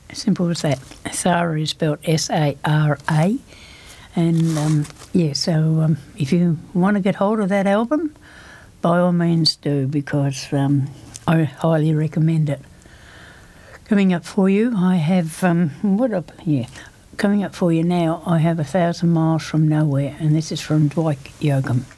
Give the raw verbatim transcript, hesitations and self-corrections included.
Simple as that. Sara is spelled S A R A. And, um, yeah, so um, if you want to get hold of that album, by all means do, because um, I highly recommend it. Coming up for you, I have, um, what up, yeah, coming up for you now, I have A Thousand Miles from Nowhere, and this is from Dwight Yoakam.